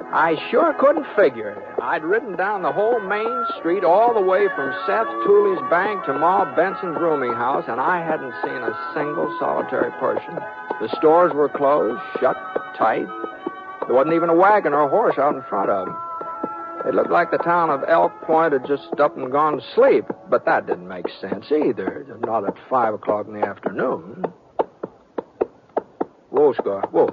I sure couldn't figure it. I'd ridden down the whole main street all the way from Seth Tooley's bank to Ma Benson's rooming house, and I hadn't seen a single solitary person. The stores were closed, shut tight. There wasn't even a wagon or a horse out in front of them. It looked like the town of Elk Point had just up and gone to sleep, but that didn't make sense either. Not at 5 o'clock in the afternoon. Whoa, Scar. Whoa.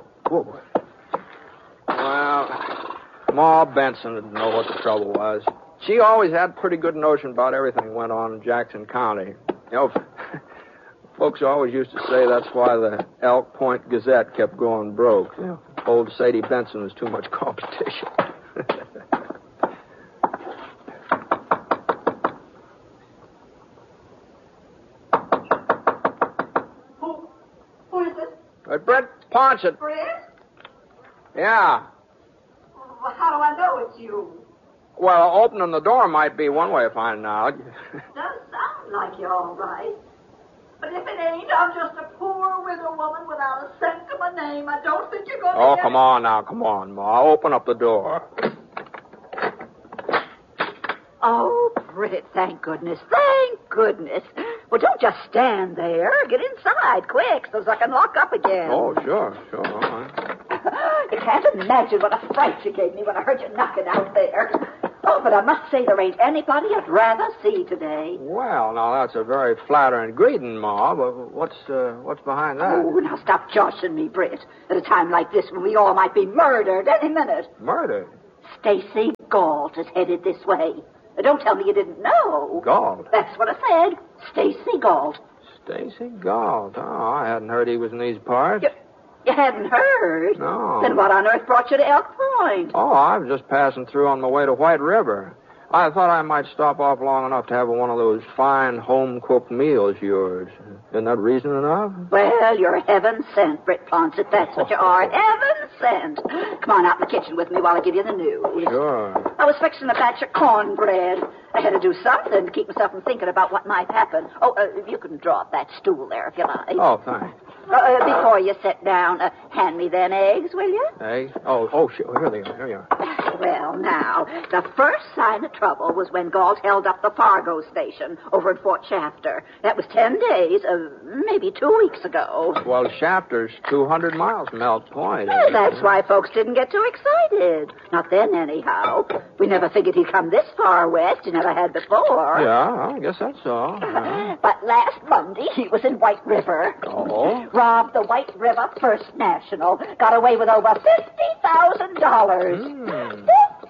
Well, Ma Benson didn't know what the trouble was. She always had a pretty good notion about everything that went on in Jackson County. You know, folks always used to say that's why the Elk Point Gazette kept going broke. Yeah. Old Sadie Benson was too much competition. Who is it? Brett Ponset. Brett? Yeah. Well, how do I know it's you? Well, opening the door might be one way of finding out. Does sound like you're all right. But if it ain't, I'm just a poor widow woman without a cent to my name. I don't think you're going to Oh, get come on now. Come on, Ma. Open up the door. Oh, Britt, thank goodness. Thank goodness. Well, don't just stand there. Get inside, quick, so I can lock up again. Oh, sure. You can't imagine what a fright you gave me when I heard you knocking out there. Oh, but I must say there ain't anybody I'd rather see today. Well, now, that's a very flattering greeting, Ma, but what's behind that? Oh, now stop joshing me, Britt. At a time like this when we all might be murdered any minute. Murdered? Stacy Galt is headed this way. Don't tell me you didn't know. Galt? That's what I said. Stacy Galt. Stacy Galt. Oh, I hadn't heard he was in these parts. You hadn't heard? No. Then what on earth brought you to Elk Point? Oh, I was just passing through on my way to White River. I thought I might stop off long enough to have one of those fine home-cooked meals of yours. Isn't that reason enough? Well, you're heaven sent, Britt Ponset. That's what you are. Heaven sent. Come on out in the kitchen with me while I give you the news. Sure. I was fixing a batch of cornbread. I had to do something to keep myself from thinking about what might happen. Oh, you can draw up that stool there if you like. Oh, thanks. Before you sit down, hand me them eggs, will you? Eggs? Oh, sure. Here they are. Here you are. Well, now, the first sign of trouble was when Galt held up the Fargo station over at Fort Shafter. That was 10 days, maybe 2 weeks ago. Well, Shafter's 200 miles from Elk Point. Well, that's why folks didn't get too excited. Not then, anyhow. We never figured he'd come this far west. You never had before. Yeah, I guess that's so. But last Monday, he was in White River. Oh? Robbed the White River First National. Got away with over $50,000. $50,000.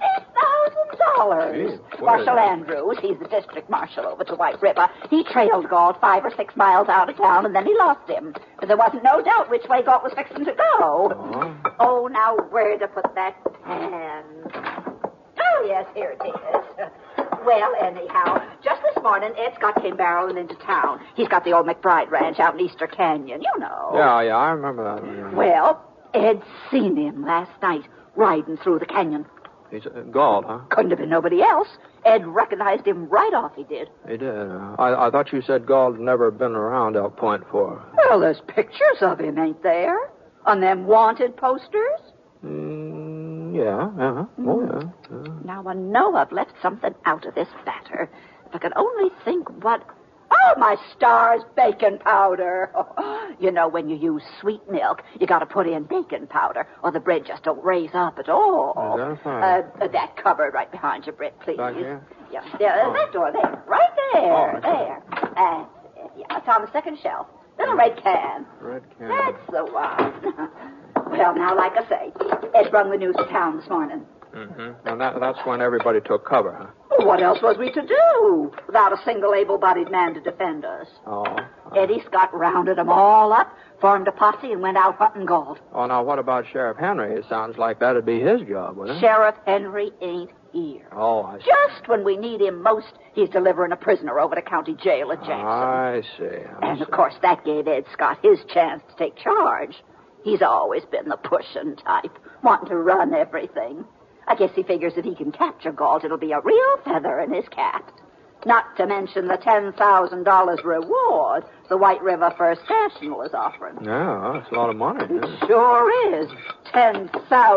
Marshal Andrews, he's the district marshal over to White River. He trailed Galt 5 or 6 miles out of town, and then he lost him. But there wasn't no doubt which way Galt was fixing to go. Oh, now where to put that pen? Oh, yes, here it is. Well, anyhow, just this morning, Ed Scott came barreling into town. He's got the old McBride Ranch out in Easter Canyon, you know. Yeah, I remember that. Well, Ed seen him last night riding through the canyon. He's Galt, huh? Couldn't have been nobody else. Ed recognized him right off, he did. He did. I thought you said Galt had never been around Elk Point before. Well, there's pictures of him, ain't there? On them wanted posters? Yeah. Oh, yeah. Now, I know I've left something out of this batter. If I could only think what... Oh, my stars, bacon powder. You know, when you use sweet milk, you got to put in bacon powder, or the bread just don't raise up at all. Is that fine? That cupboard right behind you, Britt, please. Back here? Yeah, that door there. Right there. Oh, there. Yeah, it's on the second shelf. Little red can. Red can. That's the one. Well, now, like I say, Ed brung the news to town this morning. Mm-hmm. And that's when everybody took cover, huh? Well, what else was we to do without a single able-bodied man to defend us? Oh. Eddie Scott rounded them all up, formed a posse, and went out hunting Galt. Oh, now, what about Sheriff Henry? It sounds like that'd be his job, wouldn't it? Sheriff Henry ain't here. Oh, I see. Just when we need him most, he's delivering a prisoner over to county jail at Jackson. I see. And, of course, that gave Ed Scott his chance to take charge. He's always been the pushing type, wanting to run everything. I guess he figures if he can capture Galt, it'll be a real feather in his cap. Not to mention the $10,000 reward the White River First National is offering. Yeah, that's a lot of money. It sure is. $10,000.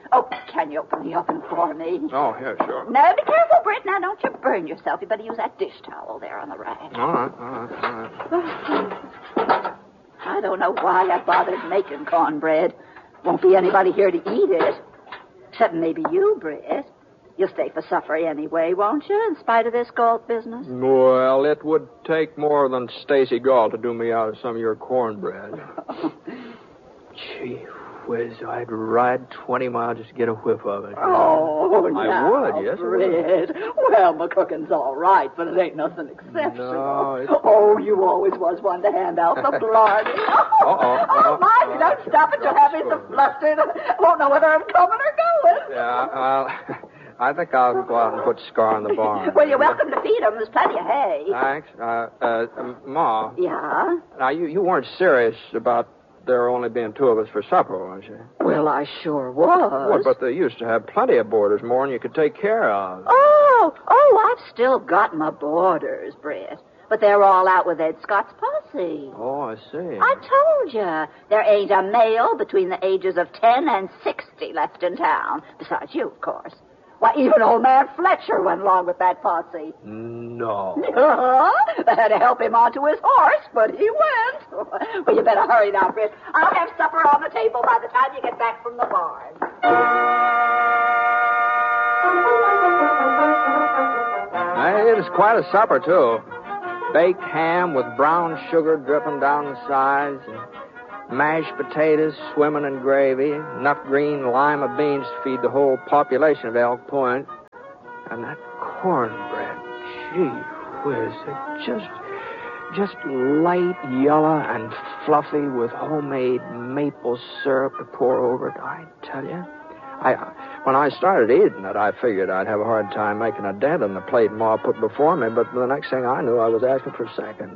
Oh, can you open the oven for me? Oh, yeah, sure. No, be careful, Britt. Now, don't you burn yourself. You better use that dish towel there on the rack. All right. I don't know why I bothered making cornbread. Won't be anybody here to eat it. Except maybe you, Britt. You'll stay for supper anyway, won't you, in spite of this Galt business? Well, it would take more than Stacy Galt to do me out of some of your cornbread. Gee whiz, I'd ride 20 miles just to get a whiff of it. Oh, I would, yes. Britt. Well, my cooking's all right, but it ain't nothing exceptional. No, Oh, you always was one to hand out the blarney. Oh, mind you, don't stop it. You'll have me so flustered. I won't know whether I'm coming or going. Yeah, well, I think I'll go out and put Scar in the barn. Well, you're welcome to feed him. There's plenty of hay. Thanks. Ma. Yeah? Now, you weren't serious about there only being 2 of us for supper, weren't you? Well, I sure was. Well, but they used to have plenty of boarders, more than you could take care of. Oh, I've still got my boarders, Britt. But they're all out with Ed Scott's posse. Oh, I see. I told you. There ain't a male between the ages of 10 and 60 left in town. Besides you, of course. Why, even old man Fletcher went along with that posse. No. They had to help him onto his horse, but he went. Well, you better hurry now, Britt. I'll have supper on the table by the time you get back from the barn. Hey, it is quite a supper, too. Baked ham with brown sugar dripping down the sides, and mashed potatoes swimming in gravy, enough green lima beans to feed the whole population of Elk Point. And that cornbread, gee whiz, it just light yellow and fluffy with homemade maple syrup to pour over it. I tell you, when I started eating it, I figured I'd have a hard time making a dent in the plate Ma put before me, but the next thing I knew, I was asking for seconds.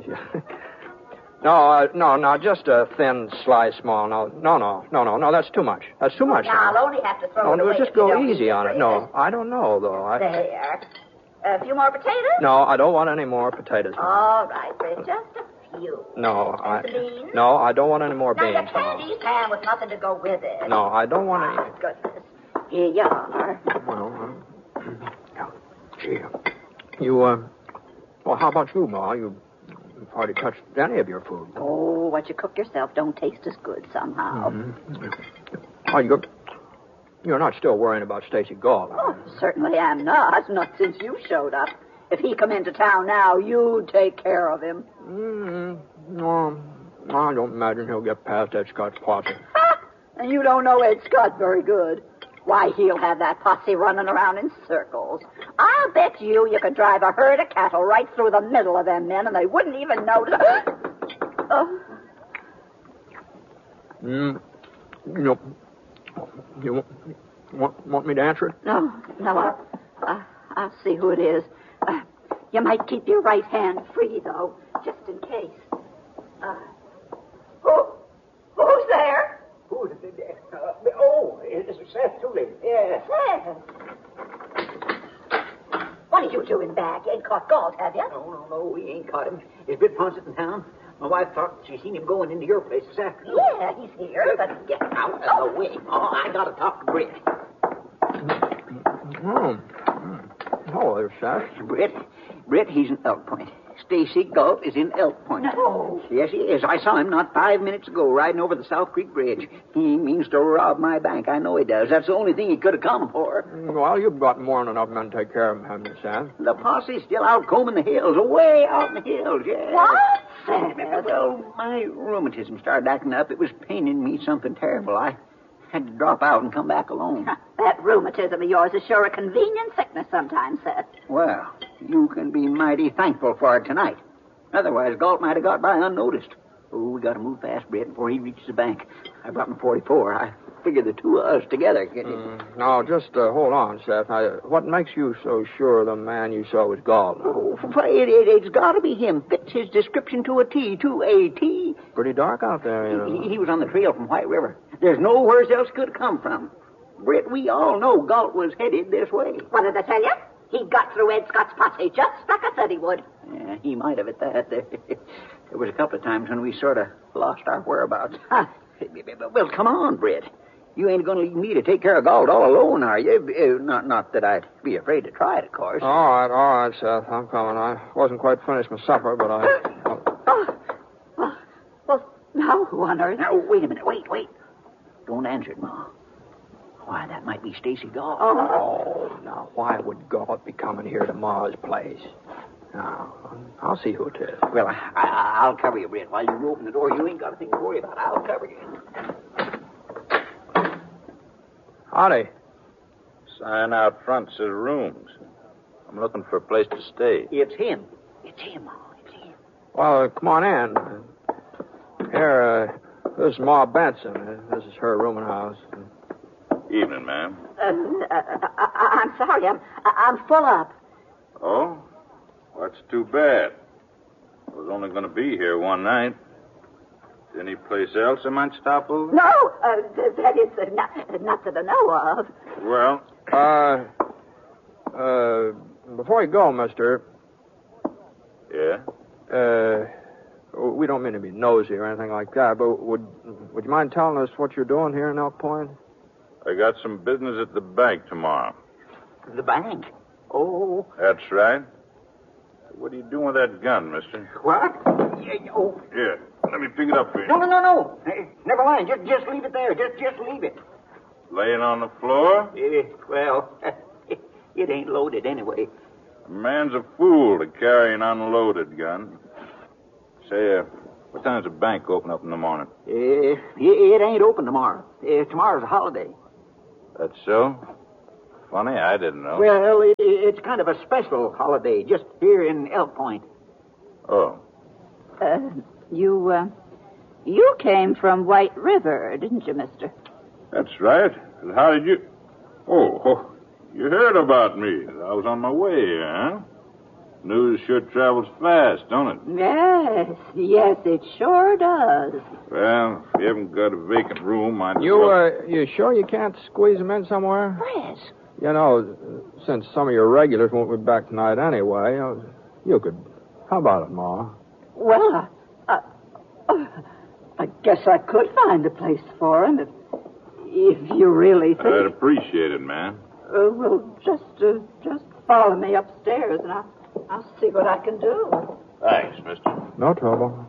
No, just a thin slice, Ma. No, that's too much. That's too much. Now, I'll only have to throw it away. Just go easy on it. No, I don't know, though. There. A few more potatoes? No, I don't want any more potatoes. All right, Britt, just a few. No, the beans? No, I don't want any more now, beans. you can't eat ham with nothing to go with it. No, I don't want any. Oh, goodness. Here you are. Well, gee, well, how about you, Ma? You've hardly touched any of your food. Oh, what you cook yourself don't taste as good somehow. Mm-hmm. Oh, you're not still worrying about Stacy Galt, Oh, certainly am not since you showed up. If he come into town now, you'd take care of him. No, I don't imagine he'll get past Ed Scott's posse. And you don't know Ed Scott very good. Why, he'll have that posse running around in circles. I'll bet you could drive a herd of cattle right through the middle of them men, and they wouldn't even notice. Oh. No. You want me to answer it? No, I'll see who it is. You might keep your right hand free, though, just in case. Who's there? Who's there? It's Seth Tooley. Yes. Seth. What are you doing back? You ain't caught Galt, have you? No, we ain't caught him. Is Britt Ponsett in town? My wife thought she seen him going into your place this afternoon. Yeah, he's here, but... Get out of the way. Oh, I gotta talk to Britt. Oh, there's Seth. Britt, he's in Elk Point. Stacy Galt is in Elk Point. No. Yes, he is. I saw him not 5 minutes ago riding over the South Creek Bridge. He means to rob my bank. I know he does. That's the only thing he could have come for. Well, you've got more than enough men to take care of him, haven't you, Sam? The posse's still out combing the hills, way out in the hills, yeah. What? Well, my rheumatism started acting up. It was paining me something terrible. I had to drop out and come back alone. That rheumatism of yours is sure a convenient sickness sometimes, Seth. Well, you can be mighty thankful for it tonight. Otherwise, Galt might have got by unnoticed. Oh, we got to move fast, Britt, before he reaches the bank. I brought him 44. I figure the two of us together can... Now, just hold on, Seth. What makes you so sure the man you saw was Galt? Oh, it's got to be him. Fits his description to a T. Pretty dark out there, you know. He was on the trail from White River. There's nowhere else could have come from. Britt, we all know Galt was headed this way. What did I tell you? He got through Ed Scott's posse just like I said he would. Yeah, he might have at that. There was a couple of times when we sort of lost our whereabouts. Well, come on, Britt. You ain't going to leave me to take care of Galt all alone, are you? Not that I'd be afraid to try it, of course. All right, Seth. I'm coming. I wasn't quite finished my supper, but Well, now who on earth? Now, wait a minute. Wait. Don't answer it, Ma. Why, that might be Stacy Galt. Oh, now, why would Galt be coming here to Ma's place? Now, I'll see who it is. Well, I'll cover you, Britt. While you open the door, you ain't got a thing to worry about. I'll cover you. Howdy. Sign out front says rooms. I'm looking for a place to stay. It's him, Ma. It's him. Well, come on in. Here, this is Ma Benson. This is her rooming house. Evening, ma'am. I'm sorry. I'm full up. Oh? Well, that's too bad. I was only going to be here one night. Any place else I might stop over? No, that is not that I know of. Well? Before you go, mister. Yeah? We don't mean to be nosy or anything like that, but would you mind telling us what you're doing here in Elk Point? I got some business at the bank tomorrow. The bank? Oh. That's right. What are you doing with that gun, mister? What? Here, let me pick it up for you. No. Hey, never mind. Just leave it there. Just leave it. Laying on the floor? Well, it ain't loaded anyway. A man's a fool to carry an unloaded gun. Say, what time's the bank open up in the morning? It ain't open tomorrow. Tomorrow's a holiday. That's so? Funny, I didn't know. Well, it's kind of a special holiday, just here in Elk Point. Oh. You came from White River, didn't you, mister? That's right. How did you... Oh, you heard about me. I was on my way here, huh? News sure travels fast, don't it? Yes, it sure does. Well, if you haven't got a vacant room, I'd... You sure you can't squeeze them in somewhere? Yes. You know, since some of your regulars won't be back tonight anyway, you could... How about it, Ma? Well, I guess I could find a place for him if you really think... I'd appreciate it, man. Well, just follow me upstairs and I'll see what I can do. Thanks, mister. No trouble.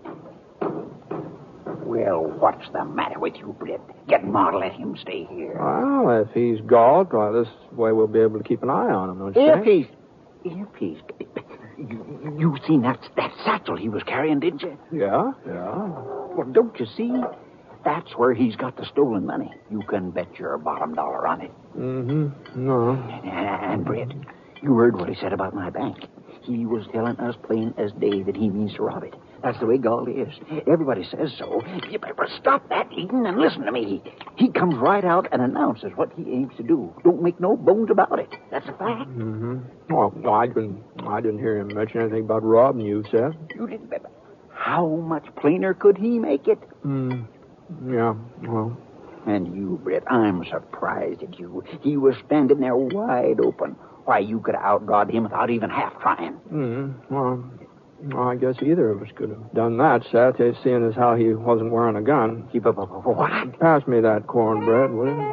Well, what's the matter with you, Britt? Get Ma to let him stay here. Well, if he's Galt, this way we'll be able to keep an eye on him, don't you think? If he's... You seen that satchel he was carrying, didn't you? Yeah. Well, don't you see? That's where he's got the stolen money. You can bet your bottom dollar on it. Mm-hmm. No. And, Britt, you heard what he said about my bank. He was telling us plain as day that he means to rob it. That's the way Galt is. Everybody says so. You better stop that, Eden, and listen to me. He comes right out and announces what he aims to do. Don't make no bones about it. That's a fact. Mm-hmm. Well, I didn't hear him mention anything about robbing you, Seth. You didn't. How much plainer could he make it? Yeah, well. And you, Britt, I'm surprised at you. He was standing there wide open. Why, you could have outdrawed him without even half trying. Well, I guess either of us could have done that, Seth, seeing as how he wasn't wearing a gun. What? Pass me that cornbread, will you?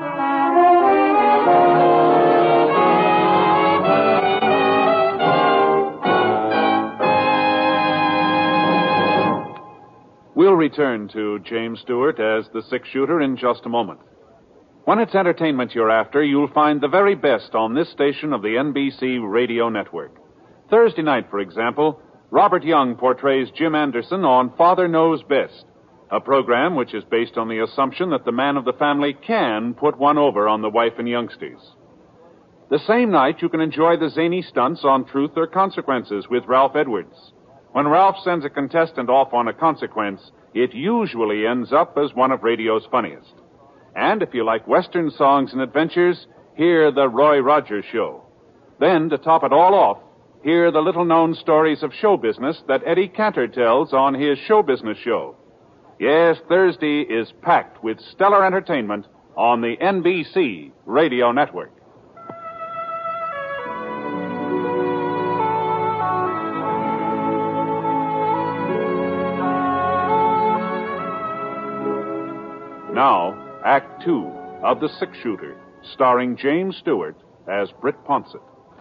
We'll return to James Stewart as the six-shooter in just a moment. When it's entertainment you're after, you'll find the very best on this station of the NBC radio network. Thursday night, for example, Robert Young portrays Jim Anderson on Father Knows Best, a program which is based on the assumption that the man of the family can put one over on the wife and youngsters. The same night, you can enjoy the zany stunts on Truth or Consequences with Ralph Edwards. When Ralph sends a contestant off on a consequence, it usually ends up as one of radio's funniest. And if you like Western songs and adventures, hear The Roy Rogers Show. Then, to top it all off, hear the little-known stories of show business that Eddie Cantor tells on his Show Business Show. Yes, Thursday is packed with stellar entertainment on the NBC Radio Network. Now, Act Two of The Six Shooter, starring James Stewart as Britt Ponsett.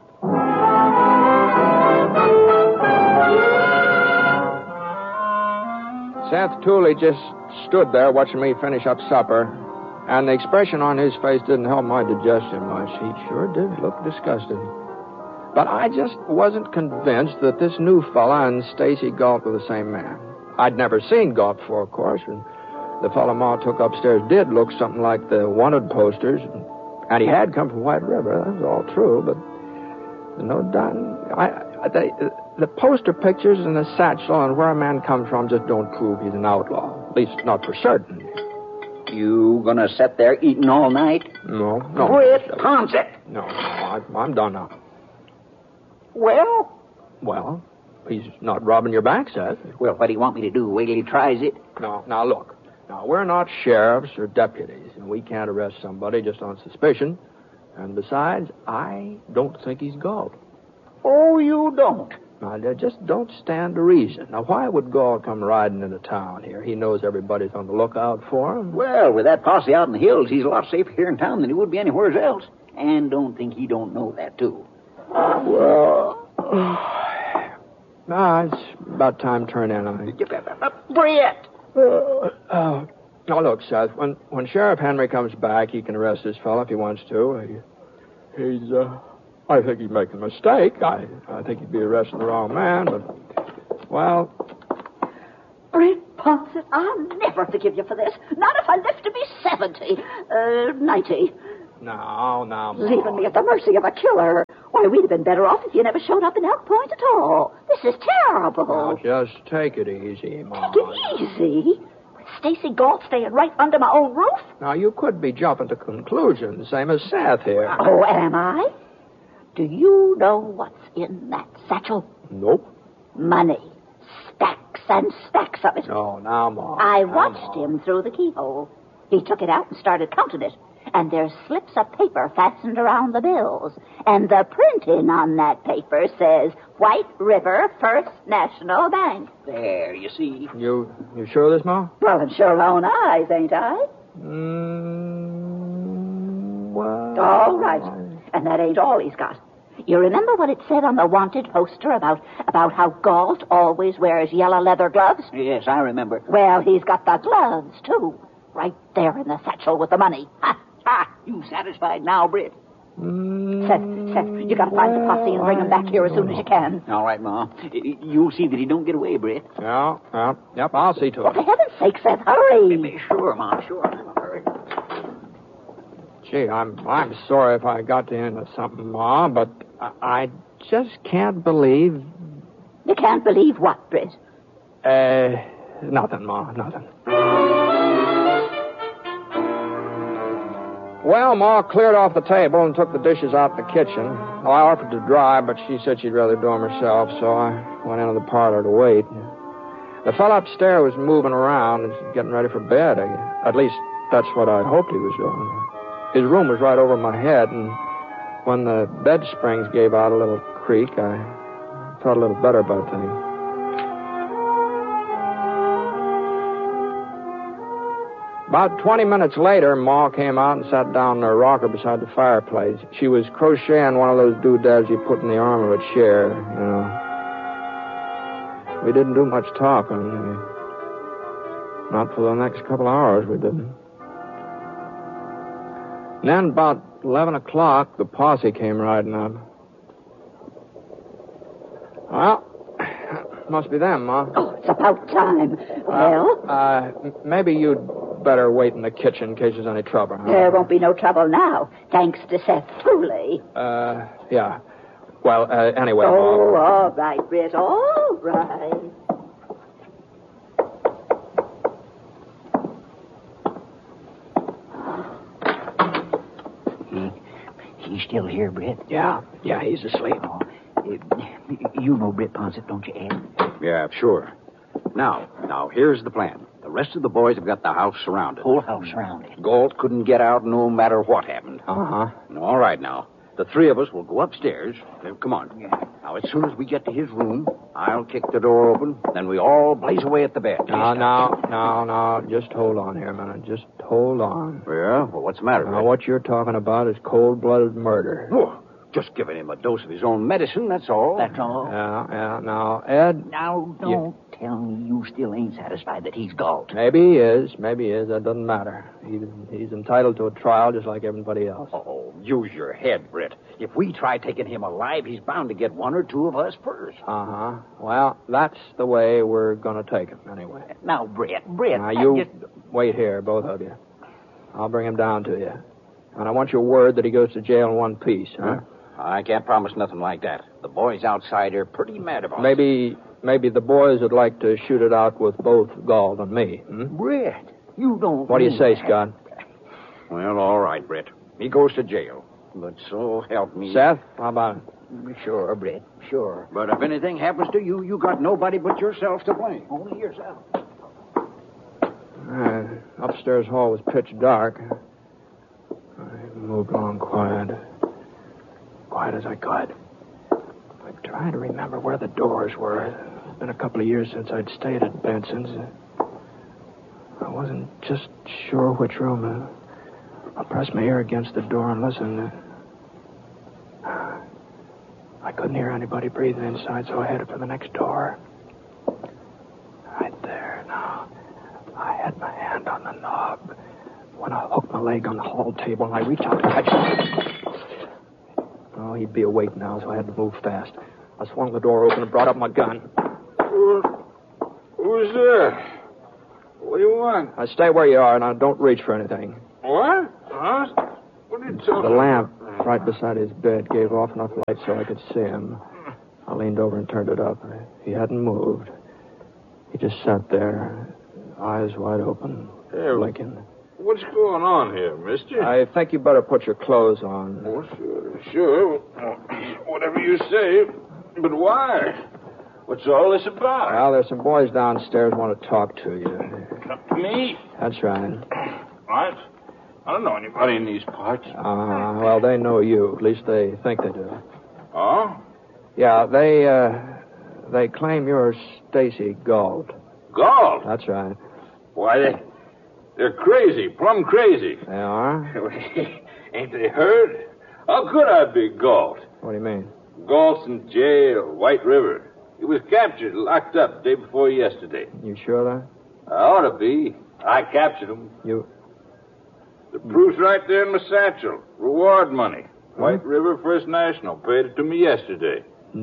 Seth Tooley just stood there watching me finish up supper, and the expression on his face didn't help my digestion much. He sure did look disgusted. But I just wasn't convinced that this new fella and Stacy Galt were the same man. I'd never seen Galt before, of course, and the fella Ma took upstairs did look something like the wanted posters, and he had come from White River. That was all true, but no doubt. The poster pictures and the satchel and where a man comes from just don't prove he's an outlaw. At least not for certain. You gonna sit there eating all night? No. Britt Ponsett. No, I'm done now. Well, he's not robbing your bank, Seth. well, what do you want me to do? Wait till he tries it? No, now look. Now, we're not sheriffs or deputies, and we can't arrest somebody just on suspicion. And besides, I don't think he's Galt. Oh, you don't? Now, just don't stand to reason. Now, why would Galt come riding into town here? He knows everybody's on the lookout for him. Well, with that posse out in the hills, he's a lot safer here in town than he would be anywhere else. And don't think he don't know that, too. Well, it's about time to turn in on it. Britt! Now, look, Seth, when Sheriff Henry comes back, he can arrest this fella if he wants to. I think he's making a mistake. I think he'd be arresting the wrong man, but, well... Britt Ponsett, I'll never forgive you for this. Not if I live to be 70. 90. No. Leaving me at the mercy of a killer. Why, we'd have been better off if you never showed up in Elk Point at all. This is terrible. Now, just take it easy, Mom. Take it easy? With Stacy Galt staying right under my own roof? Now, you could be jumping to conclusions, same as Seth here. Oh, am I? Do you know what's in that satchel? Nope. Money. Stacks and stacks of it. No, now, Mom. I watched him through the keyhole. He took it out and started counting it. And there's slips of paper fastened around the bills. And the printing on that paper says White River First National Bank. There, you see. You sure of this, Ma? Well, I'm sure my own eyes, ain't I? Well... All right. And that ain't all he's got. You remember what it said on the wanted poster about how Galt always wears yellow leather gloves? Yes, I remember. Well, he's got the gloves, too. Right there in the satchel with the money. Ha! You satisfied now, Britt? Seth, you gotta find the posse and bring him back here as soon as you can. All right, Ma. You'll see that he don't get away, Britt. Yep, I'll see to For it. heaven's sake, Seth, hurry. Sure, Ma, sure. Hurry. Gee, I'm sorry if I got you into something, Ma, but I just can't believe... You can't believe what, Britt? Nothing, Ma, nothing. Well, Ma cleared off the table and took the dishes out in the kitchen. Well, I offered to dry, but she said she'd rather do them herself, so I went into the parlor to wait. The fellow upstairs was moving around and getting ready for bed. At least, that's what I hoped he was doing. His room was right over my head, and when the bed springs gave out a little creak, I felt a little better about things. About 20 minutes later, Ma came out and sat down in her rocker beside the fireplace. She was crocheting one of those doodads you put in the arm of a chair, you know. We didn't do much talking. Not for the next couple of hours, we didn't. And then about 11 o'clock, the posse came riding up. Well, must be them, Ma. Oh, it's about time. Well? Maybe you'd better wait in the kitchen in case there's any trouble. Huh? There won't be no trouble now, thanks to Seth Tooley. Yeah. Well, anyway, Oh, Ma. all right, Britt, all right. He's still here, Britt? Yeah, he's asleep. You know Britt Ponsett, don't you, Ed? Yeah, sure. Now, here's the plan. The rest of the boys have got the house surrounded. Whole house surrounded. Galt couldn't get out no matter what happened. Uh-huh. All right, now. The three of us will go upstairs. Come on. Yeah. Now, as soon as we get to his room, I'll kick the door open. Then we all blaze away at the bed. No. Just hold on here a minute. Just hold on. Yeah? Well, what's the matter? Now, what you're talking about is cold-blooded murder. Oh, just giving him a dose of his own medicine, that's all. That's all? Yeah. Now, Ed... Now, don't tell me you still ain't satisfied that he's Galt. Maybe he is. That doesn't matter. He's entitled to a trial just like everybody else. Oh, use your head, Britt. If we try taking him alive, he's bound to get one or two of us first. Uh-huh. Well, that's the way we're going to take him, anyway. Now, Britt. Now, you wait here, both of you. I'll bring him down to you. And I want your word that he goes to jail in one piece, huh? I can't promise nothing like that. The boys outside are pretty mad about it. Maybe the boys would like to shoot it out with both Galt and me. Britt, you don't... What do you say, Scott? Well, all right, Britt. He goes to jail. But so help me... Seth, how about it? Sure, Britt, sure. But if anything happens to you, you got nobody but yourself to blame. Only yourself. Upstairs hall was pitch dark. I moved along quiet as I could. I'm trying to remember where the doors were. It's been a couple of years since I'd stayed at Benson's. I wasn't just sure which room. I pressed my ear against the door and listened. I couldn't hear anybody breathing inside, so I headed for the next door. Right there now. I had my hand on the knob when I hooked my leg on the hall table and I reached out to touch him. Oh, he'd be awake now, so I had to move fast. I swung the door open and brought up my gun. Who's there? What do you want? Stay where you are, and don't reach for anything. What? Huh? What are you talking about? The lamp right beside his bed gave off enough light so I could see him. I leaned over and turned it up. He hadn't moved. He just sat there, eyes wide open, blinking. What's going on here, mister? I think you better put your clothes on. Oh, sure. Whatever you say. But why? What's all this about? Well, there's some boys downstairs who want to talk to you. Me? That's right. What? I don't know anybody in these parts. Well, they know you. At least they think they do. Oh? Yeah, they claim you're Stacy Galt. Galt? That's right. Why, they're crazy, plumb crazy. They are? Ain't they heard? How could I be Galt? What do you mean? Galt's in jail, White River. He was captured, locked up day before yesterday. You sure of that? I ought to be. I captured him. You... The proof's right there in my satchel. Reward money. White River First National paid it to me yesterday.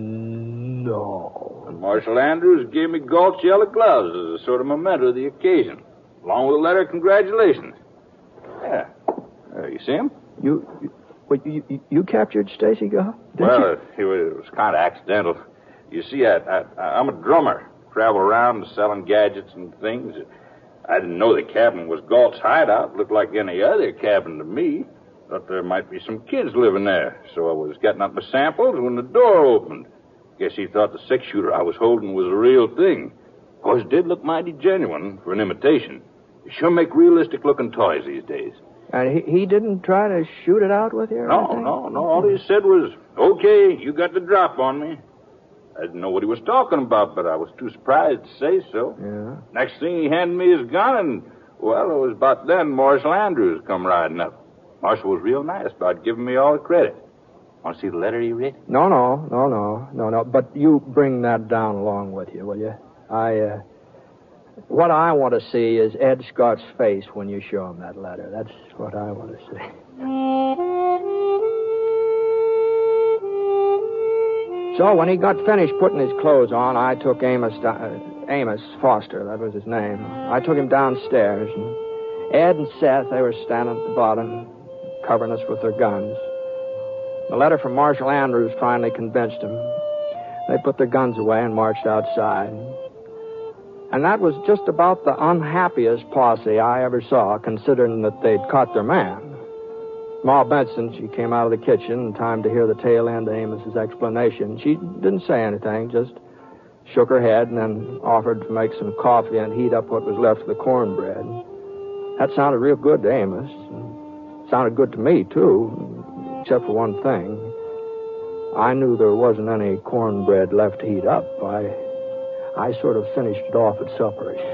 No. And Marshal Andrews gave me Galt's yellow gloves as a sort of memento of the occasion, along with a letter of congratulations. Yeah. You see him? You captured Stacy Galt? Well, it was kind of accidental. You see, I'm a drummer. Travel around selling gadgets and things. I didn't know the cabin was Galt's hideout. Looked like any other cabin to me. Thought there might be some kids living there. So I was getting up my samples when the door opened. Guess he thought the six-shooter I was holding was a real thing. Of course, it did look mighty genuine for an imitation. They sure make realistic-looking toys these days. And he didn't try to shoot it out with you? No. All he said was, okay, you got the drop on me. I didn't know what he was talking about, but I was too surprised to say so. Yeah. Next thing, he handed me his gun, and, well, it was about then Marshal Andrews come riding up. Marshal was real nice about giving me all the credit. Want to see the letter he wrote? No. But you bring that down along with you, will you? What I want to see is Ed Scott's face when you show him that letter. That's what I want to see. So when he got finished putting his clothes on, I took Amos Foster, that was his name. I took him downstairs, and Ed and Seth, they were standing at the bottom, covering us with their guns. The letter from Marshal Andrews finally convinced them. They put their guns away and marched outside. And that was just about the unhappiest posse I ever saw, considering that they'd caught their man. Ma Benson, she came out of the kitchen in time to hear the tail end of Amos's explanation. She didn't say anything, just shook her head and then offered to make some coffee and heat up what was left of the cornbread. That sounded real good to Amos. Sounded good to me, too, except for one thing. I knew there wasn't any cornbread left to heat up. I sort of finished it off at supper.